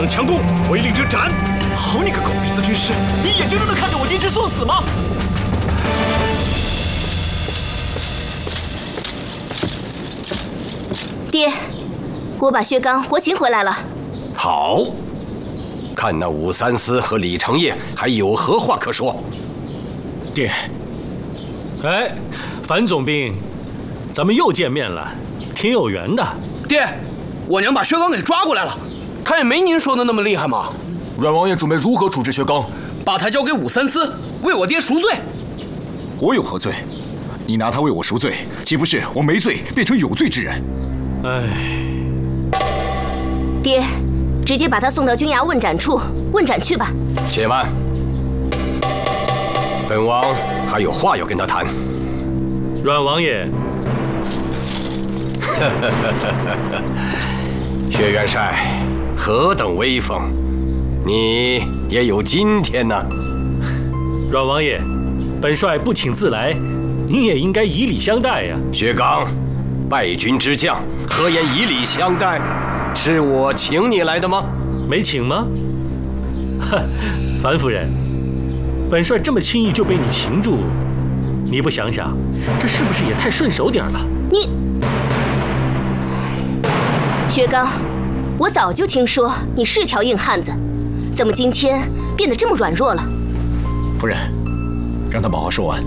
当强攻，违令者斩！好你个狗鼻子军师，你眼睁睁地看着我爹去送死吗？ 爹，我把薛刚活擒回来了。 好，看那武三思和李成业还有何话可说？ 爹，哎，樊总兵，咱们又见面了，挺有缘的。 爹，我娘把薛刚给抓过来了，他也没您说的那么厉害嘛。 阮王爷准备如何处置薛刚？ 把他交给武三思，为我爹赎罪。 我有何罪？你拿他为我赎罪，岂不是我没罪变成有罪之人？ 哎， 爹，直接把他送到军衙问斩处问斩去吧。 且慢，本王还有话要跟他谈。 阮王爷， 薛元帅何等威风，你也有今天呢。 阮王爷，本帅不请自来，您也应该以礼相待呀。 薛刚，败军之将，何言以礼相待？是我请你来的吗？ 没请吗？哼，樊夫人，本帅这么轻易就被你擒住，你不想想，这是不是也太顺手点了？ 你，薛刚，我早就听说你是条硬汉子，怎么今天变得这么软弱了？ 夫人，让他把话说完。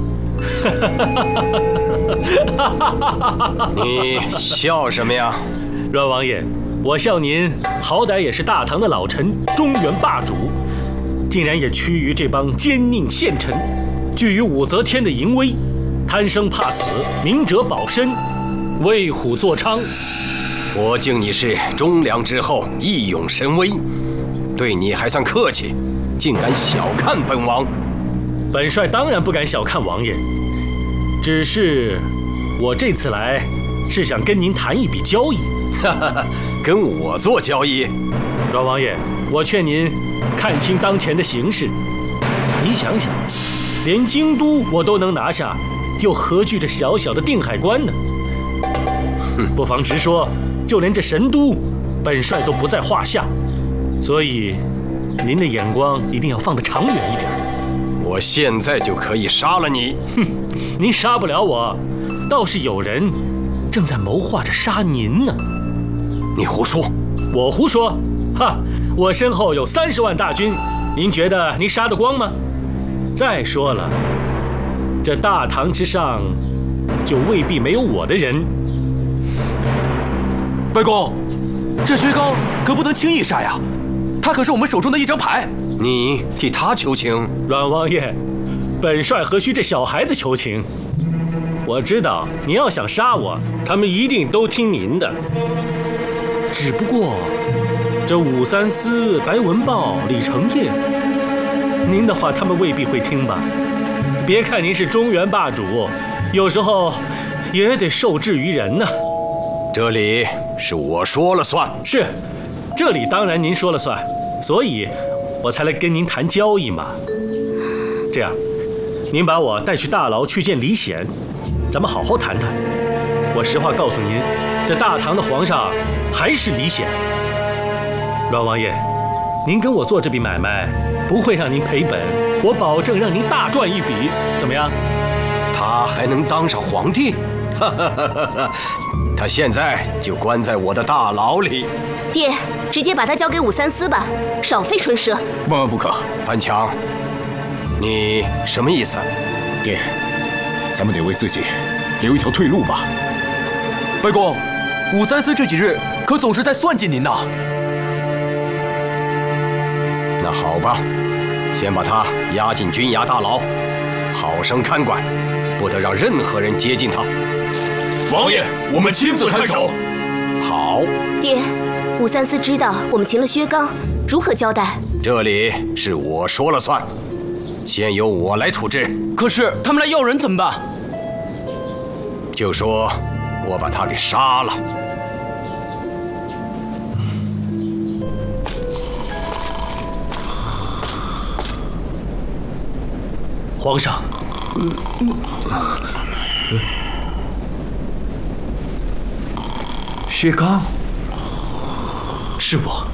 你笑什么呀？ 阮王爷，我笑您好歹也是大唐的老臣，中原霸主，竟然也屈于这帮奸佞陷臣，惧于武则天的淫威，贪生怕死，明哲保身，为虎作伥。 我敬你是忠良之后，义勇神威，对你还算客气，竟敢小看本王。 本帅当然不敢小看王爷，只是我这次来是想跟您谈一笔交易。 哈哈，跟我做交易？ 阮王爷，我劝您看清当前的形势。你想想，连京都我都能拿下，又何惧这小小的定海关呢？不妨直说，就连这神都，本帅都不在话下。所以，您的眼光一定要放得长远一点。 我现在就可以杀了你。 哼，您杀不了我，倒是有人正在谋划着杀您呢。 你胡说！ 我胡说？哈，我身后有30万大军，您觉得您杀得光吗？再说了，这大唐之上，就未必没有我的人。 外公，这薛刚可不能轻易杀呀，他可是我们手中的一张牌。 你替他求情？ 阮王爷，本帅何须这小孩子求情？我知道您要想杀我，他们一定都听您的。只不过，这武三思、白文豹、李成业，您的话他们未必会听吧？别看您是中原霸主，有时候也得受制于人呐。 这里是我说了算。 是，这里当然您说了算，所以我才来跟您谈交易嘛。这样，您把我带去大牢去见李显，咱们好好谈谈。我实话告诉您，这大唐的皇上还是李显。阮王爷，您跟我做这笔买卖，不会让您赔本，我保证让您大赚一笔，怎么样？ 他还能当上皇帝？哈哈哈哈哈！他现在就关在我的大牢里。 爹，直接把他交给武三思吧，少费唇舌。 万万不可！ 樊强，你什么意思？ 爹，咱们得为自己留一条退路吧。 外公，武三思这几日可总是在算计您呢。 那好吧，先把他押进军衙大牢，好生看管，不得让任何人接近他。 王爷，我们亲自看守。 好。 爹，武三思知道我们擒了薛刚，如何交代？ 这里是我说了算，先由我来处置。 可是他们来要人怎么办？ 就说我把他给杀了。 皇上， 薛刚， 是我。